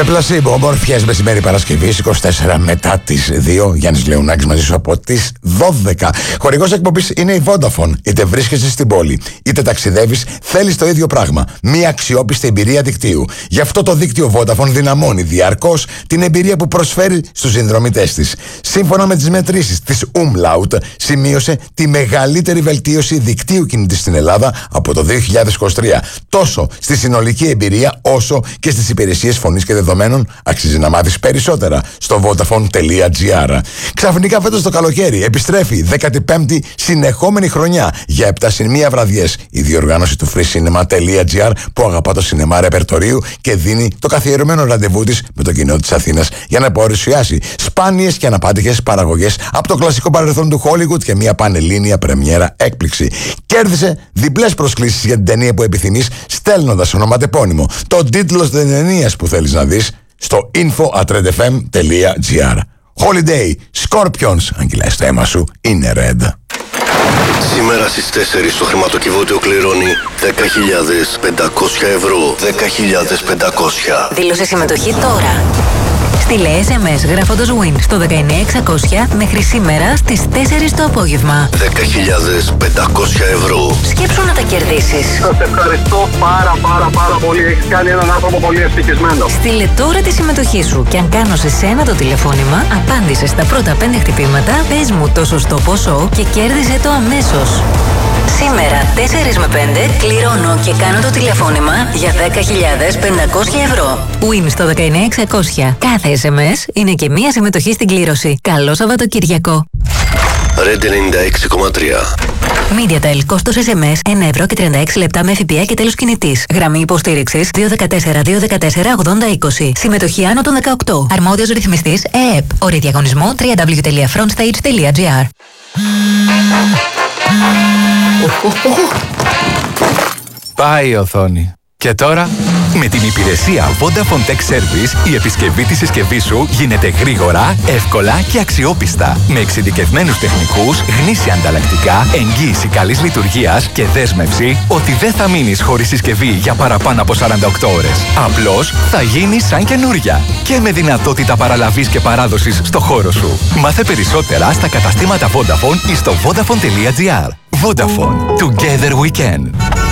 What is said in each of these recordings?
Με πλασίμπο, ομορφιές μεσημέρι Παρασκευής, 24 μετά τις 2. Γιάννης Λεωνάκης μαζί σου από τις 12. Χορηγός εκπομπής είναι η Vodafone. Είτε βρίσκεσαι στην πόλη, είτε ταξιδεύεις, θέλεις το ίδιο πράγμα. Μία αξιόπιστη εμπειρία δικτύου. Γι' αυτό το δίκτυο Vodafone δυναμώνει διαρκώς την εμπειρία που προσφέρει στους συνδρομητές της. Σύμφωνα με τις μετρήσεις της Umlaut, σημείωσε τη μεγαλύτερη βελτίωση δικτύου κινητής στην Ελλάδα από το 2023. Τόσο στη συνολική εμπειρία, όσο και στις υπηρεσίες φωνής και δεδομένων. Αξίζει να μάθεις περισσότερα στο vodafone.gr. Ξαφνικά φέτος το καλοκαίρι επιστρέφει 15η συνεχόμενη χρονιά για 7 βραδιές η διοργάνωση του freecinema.gr, που αγαπά το σινεμά ρεπερτορίου και δίνει το καθιερωμένο ραντεβού της με το κοινό της Αθήνας για να παρουσιάσει σπάνιες και αναπάντηχες παραγωγές από το κλασικό παρελθόν του Hollywood και μια πανελλήνια πρεμιέρα έκπληξη. Κέρδισε διπλές προσκλήσεις για την ταινία που επιθυμείς, στέλνοντας ονοματεπώνυμο τον τίτλο της ταινίας που θέλεις να δεις στο info@redfm.gr. Holiday, Scorpions, αν κυλάει το αίμα σου, είναι red. Σήμερα στις 4 το χρηματοκιβώτιο κληρώνει 10.500 ευρώ. 10.500. Δήλωσε συμμετοχή τώρα. Στείλε SMS γράφοντας WIN στο 19600 μέχρι σήμερα στις 4 το απόγευμα. 10.500 ευρώ. Σκέψου να τα κερδίσεις. Σας ευχαριστώ πάρα πολύ. Έχεις κάνει έναν άνθρωπο πολύ ευτυχισμένο. Στείλε τώρα τη συμμετοχή σου και αν κάνω σε σένα το τηλεφώνημα, απάντησε στα πρώτα 5 χτυπήματα, πες μου το σωστό ποσό και κέρδισε το αμέσως. Σήμερα 4 με 5 κληρώνω και κάνω το τηλεφώνημα για 10.500 ευρώ. WIN στο 19600. Κάθε SMS είναι και μία συμμετοχή στην κλήρωση. Καλό Σαββατοκυριακό. Red 96,3. MediaTel, κόστος SMS 1 ευρώ και 36 λεπτά με ΦΠΑ και τέλος κινητής. Γραμμή υποστήριξης 214-214-8020. Συμμετοχή άνω των 18. Αρμόδιος ρυθμιστής ΕΕΠ. Όροι διαγωνισμού www.frontstage.gr. Πάει η οθόνη. Και τώρα, με την υπηρεσία Vodafone Tech Service, η επισκευή της συσκευής σου γίνεται γρήγορα, εύκολα και αξιόπιστα. Με εξειδικευμένους τεχνικούς, γνήσια ανταλλακτικά, εγγύηση καλής λειτουργίας και δέσμευση ότι δεν θα μείνεις χωρίς συσκευή για παραπάνω από 48 ώρες. Απλώς θα γίνει σαν καινούρια. Και με δυνατότητα παραλαβής και παράδοσης στο χώρο σου. Μάθε περισσότερα στα καταστήματα Vodafone ή στο vodafone.gr. Vodafone. Together we can.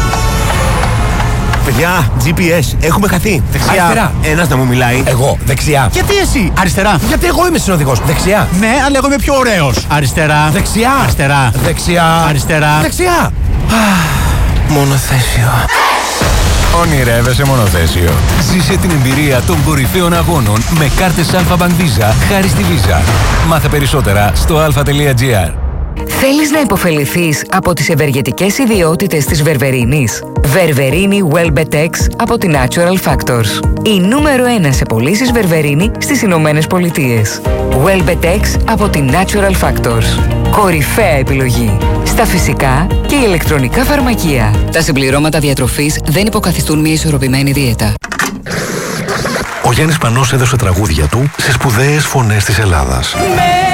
Παιδιά, GPS, έχουμε χαθεί. Δεξιά. Αριστερά. Ένας να μου μιλάει. Εγώ, δεξιά. Γιατί εσύ? Αριστερά. Γιατί εγώ είμαι συνοδηγός. Δεξιά. Ναι, αλλά εγώ είμαι πιο ωραίος. Αριστερά. Δεξιά. Αριστερά. Δεξιά. Αριστερά. Δεξιά. Μονοθέσιο. Ονειρεύεσαι μονοθέσιο. Ζήσε την εμπειρία των κορυφαίων αγώνων με κάρτες Alpha Bank Visa χάρη στη Visa. Μάθε περισσότερα στο alpha.gr. Θέλεις να υποφεληθείς από τις ευεργετικές ιδιότητες της Βερβερίνης? Βερβερίνη Welbetex από τη Natural Factors. Η νούμερο 1 σε πωλήσεις Βερβερίνη στις Ηνωμένες Πολιτείες. Welbetex από τη Natural Factors. Κορυφαία επιλογή στα φυσικά και ηλεκτρονικά φαρμακεία. Τα συμπληρώματα διατροφής δεν υποκαθιστούν μια ισορροπημένη δίαιτα. Ο Γιάννης Πανός έδωσε τραγούδια του σε σπουδαίες φωνές της Ελλάδας.